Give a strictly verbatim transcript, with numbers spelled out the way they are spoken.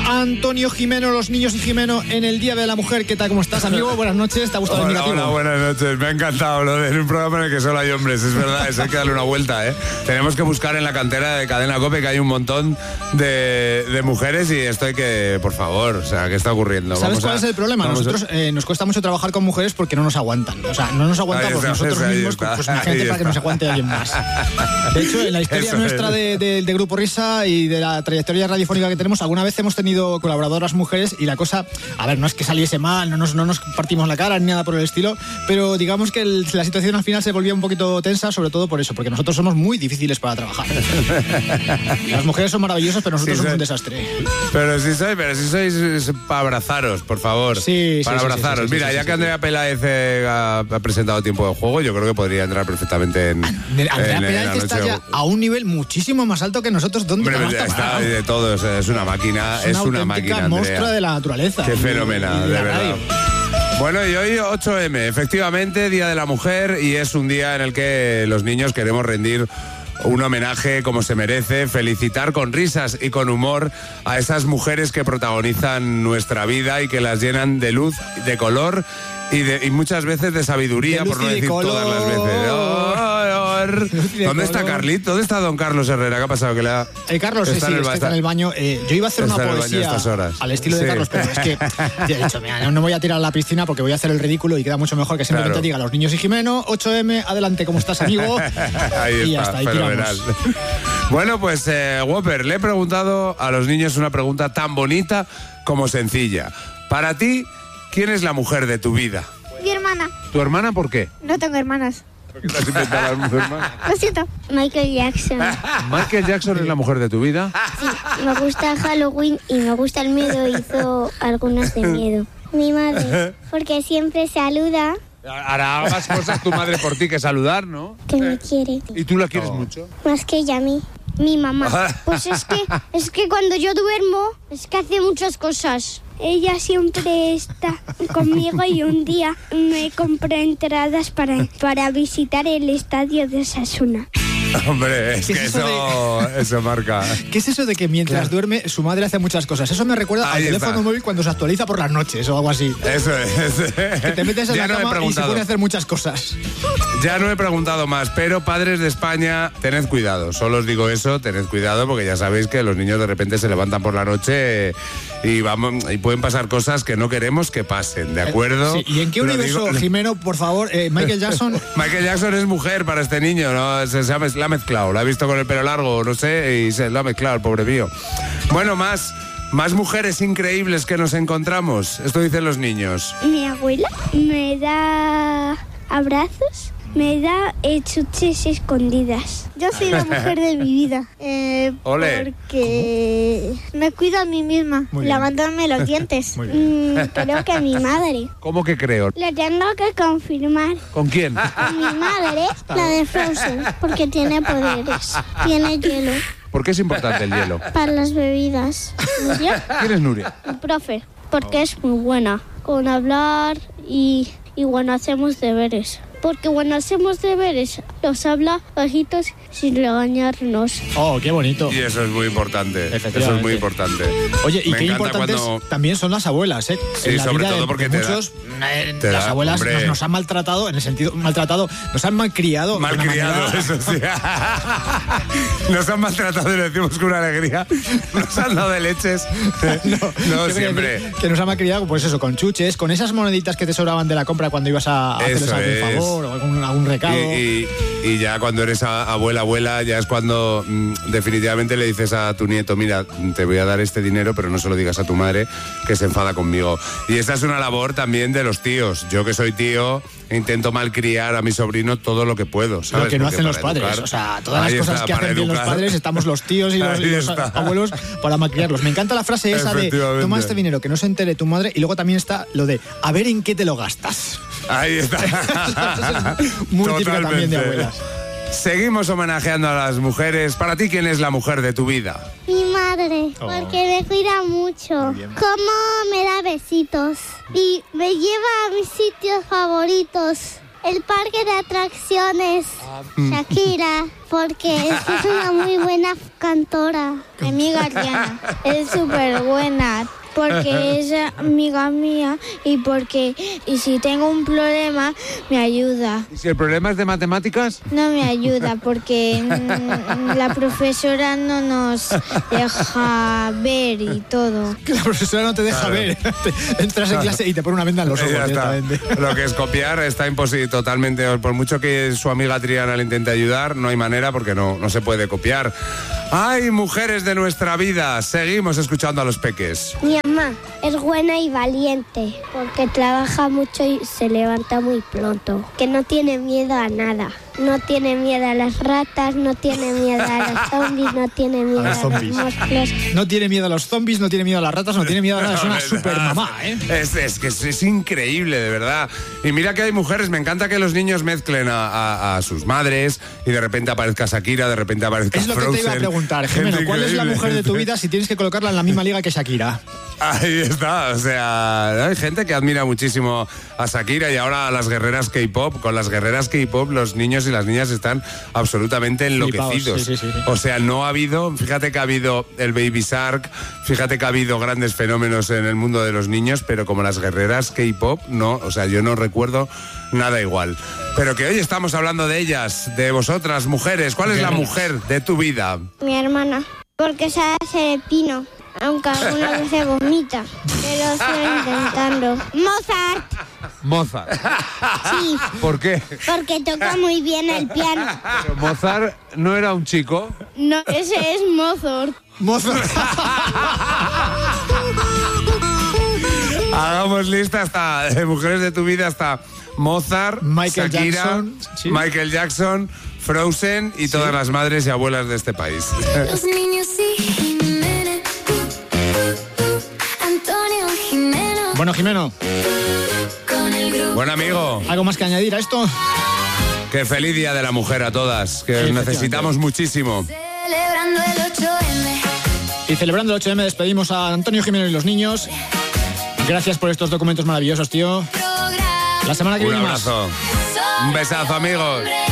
Antonio Jimeno, los niños y Jimeno en el Día de la Mujer. ¿Qué tal? ¿Cómo estás, amigo? Buenas noches. ¿Te ha gustado hola, el indicativo? Hola, buenas noches. Me ha encantado lo de en un programa en el que solo hay hombres. Es verdad, eso hay que darle una vuelta, ¿eh? Tenemos que buscar en la cantera de Cadena COPE que hay un montón de, de mujeres y esto hay que, por favor, o sea, ¿qué está ocurriendo? ¿Sabes Vamos cuál a, es el problema? Nosotros eh, nos cuesta mucho trabajar con mujeres porque no nos aguantan. O sea, no nos aguantamos nosotros ahí mismos, está, pues imagínate para que nos aguante alguien más. De hecho, en la historia Eso nuestra de, de, de Grupo Risa y de la trayectoria radiofónica que tenemos, alguna vez hemos tenido colaboradoras mujeres y la cosa, a ver, no es que saliese mal, no nos, no nos partimos la cara ni nada por el estilo, pero digamos que el, la situación al final se volvía un poquito tensa, sobre todo por eso, porque nosotros somos muy difíciles para trabajar. Las mujeres son maravillosas, pero nosotros sí, somos soy, un desastre. Pero si sois, pero si sois para abrazaros, por favor. Sí, para sí, abrazaros. Sí, sí, sí, Mira, sí, ya sí, que Andrea sí. Peláez eh, ha, ha presentado Tiempo de Juego, yo creo que podría entrar perfectamente en. Andrea en, Peláez en está ya a un nivel muchísimo más alto que nosotros. ¿Dónde Hombre, te vas a está de todo, es una máquina, es una, una máquina, auténtica monstrua de la naturaleza. Qué fenomenal, de, de verdad. Bueno, y hoy ocho eme, efectivamente, Día de la Mujer, y es un día en el que los niños queremos rendir un homenaje como se merece, felicitar con risas y con humor a esas mujeres que protagonizan nuestra vida y que las llenan de luz, de color y, de, y muchas veces de sabiduría, de por no decir color. todas las veces. Oh, oh, ¿Dónde está Carlito? ¿Dónde está don Carlos Herrera? ¿Qué ha pasado? Que le ha... Eh, Carlos, sí, está, sí, en el, está, está en el baño. Eh, yo iba a hacer una poesía al estilo sí. de Carlos, pero es que te he dicho, mira, no voy a tirar a la piscina porque voy a hacer el ridículo y queda mucho mejor que simplemente claro. diga los niños y Jimeno, ocho eme, adelante, ¿cómo estás, amigo? Ahí está, y ya está, ahí fenomenal. tiramos. Bueno, pues, eh, Whopper, le he preguntado a los niños una pregunta tan bonita como sencilla. Para ti, ¿quién es la mujer de tu vida? Mi hermana. ¿Tu hermana por qué? No tengo hermanas. ¿Por qué te has inventado a tu hermana? Lo siento. Michael Jackson. ¿Michael Jackson es la mujer de tu vida? Sí, me gusta Halloween y me gusta el miedo. Hizo algunas de miedo. Mi madre, porque siempre saluda. Hará más cosas tu madre por ti que saludar, ¿no? Que me quiere. ¿Y tú la quieres oh. mucho? Más que ella a mí. Mi mamá. Pues es que, es que cuando yo duermo, es que hace muchas cosas. Ella siempre está conmigo y un día me compré entradas para, para visitar el estadio de Osasuna. Hombre, es que es eso, eso, de... eso marca. ¿Qué es eso de que mientras claro. duerme su madre hace muchas cosas? Eso me recuerda Ahí al está. teléfono móvil cuando se actualiza por las noches o algo así. Eso es. Que te metes en ya la no cama y se pone a hacer muchas cosas. Ya no he preguntado más, pero padres de España, tened cuidado. Solo os digo eso, tened cuidado porque ya sabéis que los niños de repente se levantan por la noche y, vamos, y pueden pasar cosas que no queremos que pasen, ¿de acuerdo? Sí. ¿Y en qué Lo universo, digo... Jimeno, por favor, eh, Michael Jackson? Michael Jackson es mujer para este niño, ¿no? Se llama... la ha mezclado, la ha visto con el pelo largo, no sé, y se la ha mezclado, el pobre mío. Bueno, más, más mujeres increíbles que nos encontramos. Esto dicen los niños. Mi abuela me da abrazos, me da eh, chuches escondidas. Yo soy la mujer de mi vida. Eh, Ole. Porque me cuido a mí misma, lavándome los dientes. Mm, creo que mi madre. ¿Cómo que creo? Lo tengo que confirmar. ¿Con quién? Con mi madre, la de Frozen, porque tiene poderes, tiene hielo. ¿Por qué es importante el hielo? Para las bebidas. ¿Nuria? ¿Quién es Nuria? El profe, porque oh. es muy buena con hablar y, y bueno, hacemos deberes. Porque cuando hacemos deberes, los habla bajitos sin regañarnos. Oh, qué bonito. Y eso es muy importante. Eso es muy importante. Oye, y Me qué importantes cuando... también son las abuelas, ¿eh? Sí, en la sobre vida todo de, porque de te muchos, da, eh, te las da, abuelas nos, nos han maltratado, en el sentido, maltratado, nos han malcriado. Malcriado, eso sí. Nos han maltratado y lo decimos con una alegría. Nos han dado de leches. No, no siempre. Que, que nos han malcriado, pues eso, con chuches, con esas moneditas que te sobraban de la compra cuando ibas a, a hacerles algún es. favor o algún, algún recado. Y, y, y ya cuando eres abuela, abuela, ya es cuando mmm, definitivamente le dices a tu nieto, mira, te voy a dar este dinero, pero no se lo digas a tu madre, que se enfada conmigo. Y esta es una labor también de los tíos. Yo que soy tío, intento malcriar a mi sobrino todo lo que puedo, ¿sabes? Lo que no Porque hacen los educar, padres. O sea, todas las cosas está, que hacen bien los padres, estamos los tíos y los, y los abuelos para malcriarlos. Me encanta la frase esa de, toma este dinero, que no se entere tu madre, y luego también está lo de, a ver en qué te lo gastas. Ahí está. Muy típica también de abuelas. Seguimos homenajeando a las mujeres. Para ti, ¿quién es la mujer de tu vida? Mi madre, oh. porque me cuida mucho. Cómo me da besitos y me lleva a mis sitios favoritos. El parque de atracciones, Shakira, porque es que es una muy buena cantora. Mi amiga Ariana es súper buena porque es amiga mía y porque y si tengo un problema me ayuda. ¿Y si el problema es de matemáticas? No me ayuda porque mm, la profesora no nos deja ver y todo. Que la profesora no te deja Claro. ver. Te- entras en clase y te pone una venda en los ojos Ya está. directamente. Lo que es copiar está imposible totalmente. Por mucho que su amiga Triana le intente ayudar, no hay manera porque no, no se puede copiar. ¡Ay, mujeres de nuestra vida! Seguimos escuchando a los peques. Mi mamá es buena y valiente porque trabaja mucho y se levanta muy pronto. Que no tiene miedo a nada. No tiene miedo a las ratas, no tiene miedo a los zombies, no tiene miedo A a los los, zombies. monstruos. No tiene miedo a los zombies, no tiene miedo a las ratas, no tiene miedo a nada. Es una super mamá, ¿eh? Es, es que es, es increíble, de verdad. Y mira que hay mujeres, me encanta que los niños mezclen a, a- a sus madres y de repente aparezca Shakira, de repente aparezca Es lo que Frozen. te iba a preguntar, Jimeno. Es ¿Cuál es la increíble. mujer de tu vida si tienes que colocarla en la misma liga que Shakira? Ahí está, o sea, hay gente que admira muchísimo a Shakira y ahora a las guerreras K-pop. Con las guerreras K-pop los niños y las niñas están absolutamente enloquecidos. Flipaos, sí, sí, sí. O sea, no ha habido, fíjate que ha habido el Baby Shark, fíjate que ha habido grandes fenómenos en el mundo de los niños, pero como las guerreras K-pop, no, o sea, yo no recuerdo nada igual. Pero que hoy estamos hablando de ellas, de vosotras, mujeres. ¿Cuál es la Guerreras. mujer de tu vida? Mi hermana, porque sabe hacer el pino, aunque alguna vez se vomita, pero estoy intentando. Mozart, Mozart. sí, ¿Por qué? porque toca muy bien el piano. Pero Mozart no era un chico. No, ese es Mozart. Mozart. Hagamos lista hasta de mujeres de tu vida hasta Mozart, Michael Shakira, Jackson, sí. Michael Jackson, Frozen y todas las madres y abuelas de este país. Los niños y Jiménez, Antonio Jiménez, Bueno, Jimeno, con el grupo. Buen amigo, ¿algo más que añadir a esto? que feliz día de la mujer a todas, que os Efectivamente. necesitamos muchísimo. Celebrando el ocho eme. Y celebrando el ocho eme despedimos a Antonio Jimeno y los niños. Gracias por estos documentos maravillosos, tío. Programa La semana que Un viene más. abrazo, un besazo, amigos. hombre.